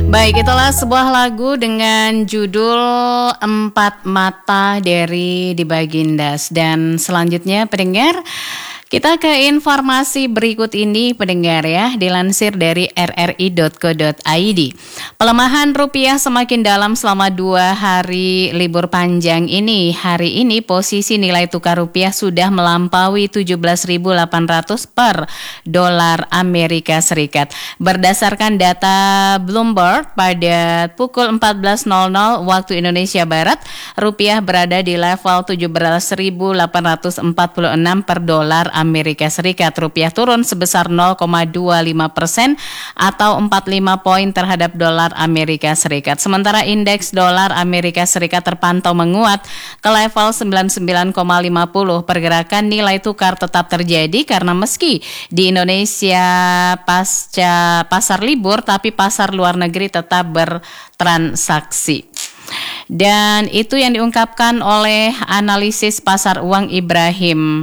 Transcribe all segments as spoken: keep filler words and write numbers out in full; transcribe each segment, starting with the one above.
Baik, itulah sebuah lagu dengan judul Empat Mata dari Di Bagindas. Dan selanjutnya pendengar, kita ke informasi berikut ini pendengar ya, dilansir dari r r i dot co dot i d. Pelemahan rupiah semakin dalam selama dua hari libur panjang ini. Hari ini posisi nilai tukar rupiah sudah melampaui tujuh belas ribu delapan ratus per dolar Amerika Serikat. Berdasarkan data Bloomberg pada pukul empat belas nol nol waktu Indonesia Barat, rupiah berada di level tujuh belas ribu delapan ratus empat puluh enam per dolar Amerika Serikat. Rupiah turun sebesar nol koma dua lima persen atau empat puluh lima poin terhadap dolar Amerika Serikat. Sementara indeks dolar Amerika Serikat terpantau menguat ke level sembilan puluh sembilan koma lima puluh. Pergerakan nilai tukar tetap terjadi karena meski di Indonesia pasca pasar libur, tapi pasar luar negeri tetap bertransaksi. Dan itu yang diungkapkan oleh analisis pasar uang Ibrahim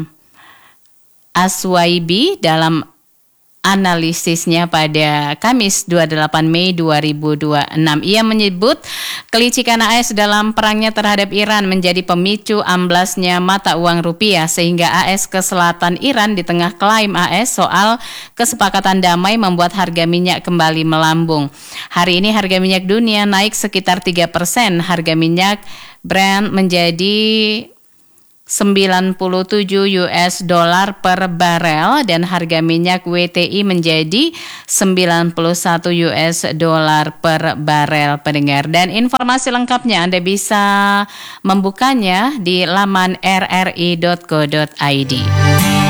Aswaibi dalam analisisnya pada Kamis dua puluh delapan Mei dua ribu dua puluh enam. Ia menyebut kelicikan A S dalam perangnya terhadap Iran menjadi pemicu amblasnya mata uang rupiah, sehingga A S ke selatan Iran di tengah klaim A S soal kesepakatan damai membuat harga minyak kembali melambung. Hari ini harga minyak dunia naik sekitar tiga persen. Harga minyak Brent menjadi sembilan puluh tujuh U S dollar per barel dan harga minyak W T I menjadi sembilan puluh satu U S dollar per barel pendengar. Dan informasi lengkapnya Anda bisa membukanya di laman r r i dot co dot i d.